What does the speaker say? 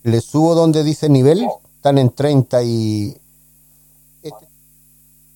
Le subo donde dice nivel, están en 30 y